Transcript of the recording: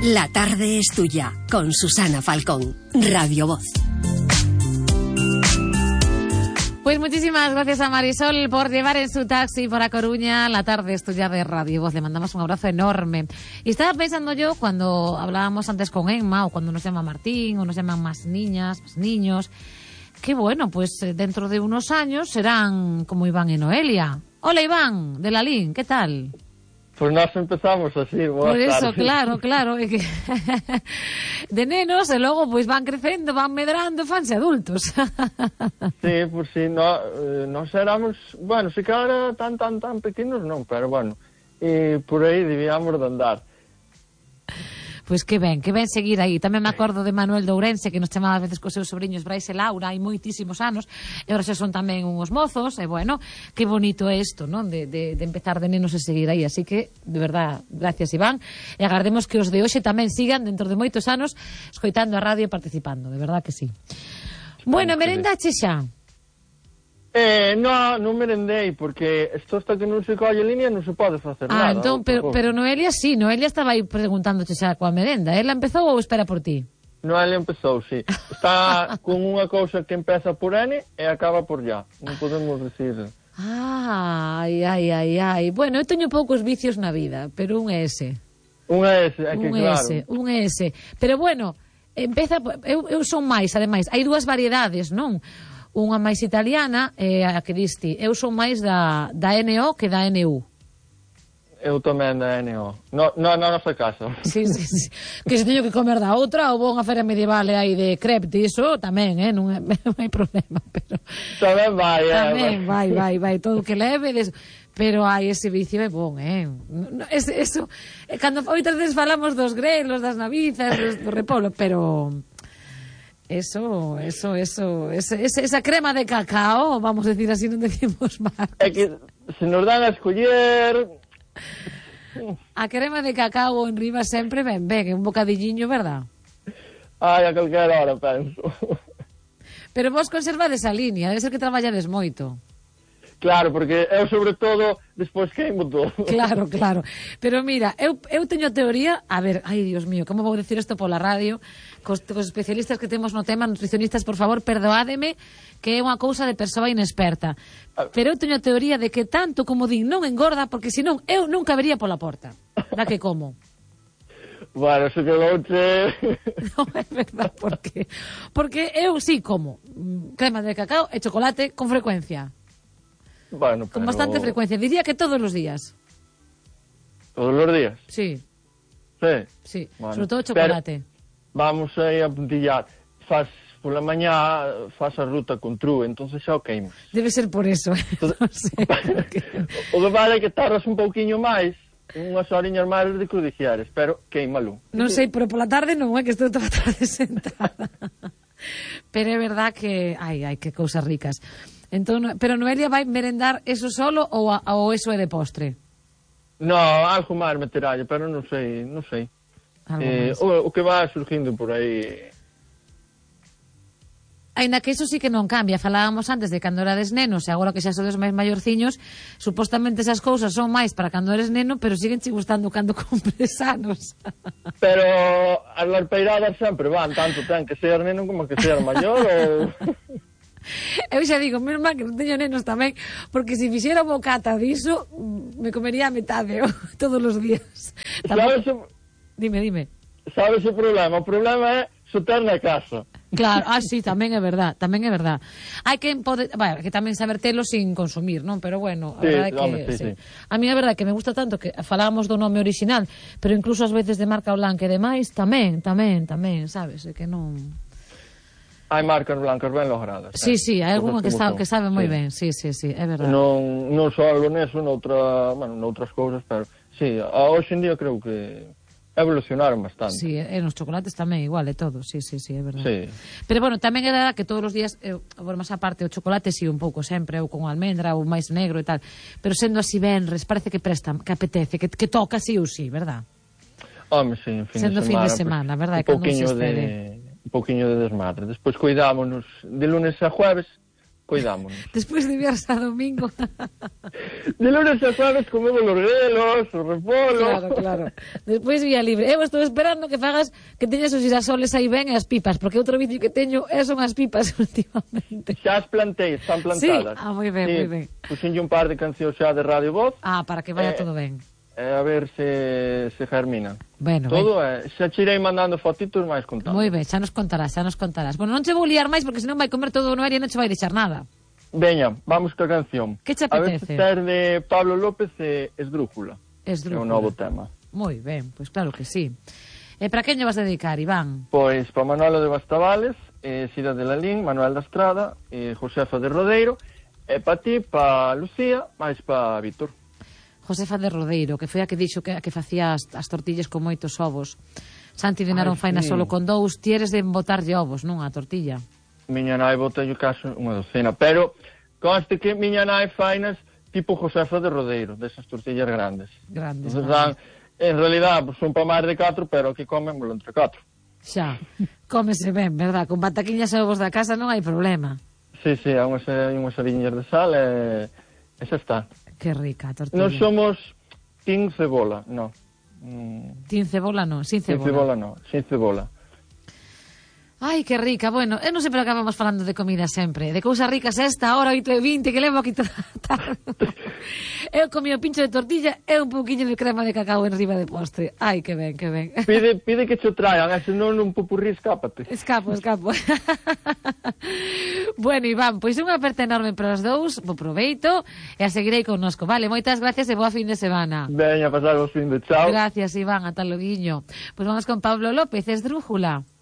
La tarde es tuya, con Susana Falcón, Radio Voz. Pues muchísimas gracias a Marisol por llevar en su taxi por A Coruña. La tarde es tuya de Radio Voz. Le mandamos un abrazo enorme. Y estaba pensando yo, cuando hablábamos antes con Emma, o cuando nos llama Martín, o nos llaman más niñas, más niños, que bueno, pues dentro de unos años serán como Iván y Noelia. Hola Iván, de Lalín, ¿qué tal? Pues nós empezamos así, por eso, claro, é que de nenos e logo pois van crecendo, van medrando, fanse adultos. Sí, pues sí, nós éramos, bueno, se cara tan pequenos non, pero bueno, por aí debíamos de andar. Pois que ben seguir aí. Tamén me acordo de Manuel de Ourense, que nos chamaba a veces cos seus sobrinhos Brais e Laura, hai moitísimos anos, e agora xa son tamén uns mozos, e bueno, que bonito é isto, non? De empezar de nenos e seguir aí. Así que, de verdad, gracias Iván, e agardemos que os de hoxe tamén sigan dentro de moitos anos escoitando a radio e participando, de verdad que sí. Bueno, merendache xa? Non merendei, porque isto hasta que non se colle línea non se pode facer nada. Entón, pero Noelia sí, Noelia estaba aí preguntándoche xa coa merenda. Ela empezou ou espera por ti? Noelia empezou, sí. Está con unha cousa que empeza por N e acaba por ya. Non podemos decir... Ai. Bueno, eu teño poucos vicios na vida, pero un é ese. Un é ese, é que claro. Un é ese. Pero bueno, empeza... Eu son máis, ademais. Hai dúas variedades, non? Unha máis italiana e a Cristi. Eu son máis da NO que da NU. Eu tamén da NO. Na nosa casa. Sí. Que se teño que comer da outra, ou vou unha feria medieval e hai de crepe, iso tamén, non hai problema. Pero... Tamén vai, Tamén vai, todo o que leve. Pero hai ese vicio é bon, Eso, cando outras veces falamos dos grelos, das navizas, do repolo, pero... Esa crema de cacao, vamos a decir así, non decimos mal. É que se nos dan a escoller... A crema de cacao en riba sempre ben, un bocadilliño, verdad? Ai, a calquera hora, penso. Pero vos conservades a línea, debe ser que traballades moito. Claro, porque eu sobre todo despois queimo todo. Claro. Pero mira, eu teño teoría, a ver, ai Dios mío, como vou decir isto pola radio, cos especialistas que temos no tema, nutricionistas, por favor, perdoádeme, que é unha cousa de persoa inexperta. Pero eu teño teoría de que tanto como din non engorda, porque senón eu nunca vería pola porta. Da que como. Bueno, se quedouche... Non é verdad, por qué? Porque eu sí como crema de cacao e chocolate con frecuencia. Bueno, pero... Con bastante frecuencia, diría que todos los días. ¿Todos los días? Sí. Sí. Bueno, sobre todo chocolate. Vamos aí a puntillar. Fas pola mañá, fas a ruta con true, entonces xa o queimas. Debe ser por eso, non sei. O que vale é que tardas un pouquiño máis, unhas horiñas máis de que o dixeres, pero queimalo. Non sei, pero pola tarde non é que estou toda a tarde sentada. Pero é verdad que... Ai, que cousas ricas. Entón, pero Noelia vai merendar eso solo ou eso é de postre? No, algo máis meteralle, pero non sei. O que va surgindo por aí. Ainda que eso sí que non cambia. Falábamos antes de cando erades nenos e agora que xa sodes máis maiorciños, supostamente esas cousas son máis para cando eres neno, pero siguen che gustando cando cumpres anos. Pero as larpeiradas sempre van, tanto ten que ser neno como que ser maior ou... Eu xa digo, menos mal que non teño nenos tamén, porque se fixera bocata diso, me comería a metade todos os días. Dime. Sabes o problema? O problema é soter na casa. Claro, sí, tamén é verdad. Hai que que tamén saber telo sin consumir, non? Pero bueno, a verdade é que sí. A mí a verdade é que me gusta tanto que falábamos do nome original, pero incluso ás veces de marca blanca e demais, tamén, sabes? É que non... Hai marcas blancas ben logradas. Sí, hai algunha que sabe moi ben. Sí, é verdade. Non só algo neso, noutras cousas, pero sí, hoxe en día creo que evolucionaron bastante. Sí, e nos chocolates tamén igual, é todo, sí, é verdade. Sí. Pero bueno, tamén é verdade que todos os días, por máis aparte, o chocolate sí un pouco sempre, ou con almendra, ou máis negro e tal, pero sendo así benres, parece que presta, que apetece, que toca sí ou sí, verdad? Home, sí, sendo fin de semana, verdade? Un pouquiño de desmadre. Despois cuidámonos de lunes a jueves, cuidámonos. Despois de viernes a domingo. De lunes a jueves comemos os grelos, o repolo. Claro. Despois vía libre. Eu estou esperando que fagas que teñas os girasoles aí ben e as pipas, porque outro vicio que teño son as pipas últimamente. Xa as plantei, están plantadas. Sí, moi ben, moi ben. Puxenlle un par de cancións xa de Radio Voz. Para que vaya todo ben. A ver se germina. Bueno, todo xa che irei mandando fotitos máis contando. Moi ben, xa nos contarás. Bueno, non che vou liar máis porque senón vai comer todo o Noelia e non che vai deixar nada. Veña, vamos ca canción. Que che A ver apetece? se ter de Pablo López e Esdrújula. É un novo tema. Moi ben, pois claro que sí. E para quen lle vas dedicar, Iván? Pois para Manolo de Bastavales, Cida de Lalín, Manuel da Estrada, Josefa de Rodeiro, e para ti, para Lucía, máis para Víctor. Josefa de Rodeiro, que foi a que dixo que facía as tortillas con moitos ovos. Santi de Narón faina solo con 2, ti eres de botarlle ovos, non a tortilla. Miña nai botalle caso unha docena, pero conste que miña nai fainas tipo Josefa de Rodeiro, desas tortillas grandes. Entonces dan, en realidad, son para máis de 4, pero que comémoslo entre 4. Xa, cómese ben, verdad? Con bataquiñas e ovos da casa non hai problema. Sí, hai unhas ariñas de sal e xa está. Que rica a tortilla. Non somos tin cebola, non. Tin cebola non, sin cebola. Sin cebola non, sin cebola. Ai, que rica. Bueno, eu non sei pero acabamos falando de comida sempre. De cousas ricas esta hora 8:20 que levo aquí toda a tarde. Eu comí o pincho de tortilla e un pouquiño de crema de cacao en riba de postre. Ai, que ben, que ben. Pide que te traigan, se non un popurrí escápate. Escapo. Bueno, Iván, pois unha aperta enorme para os dous, bo proveito e a seguirei connosco. Vale, moitas gracias e boa fin de semana. Veña, pasar vos fin de chao. Gracias, Iván, ata loguiño. Pois vamos con Pablo López, Esdrújula.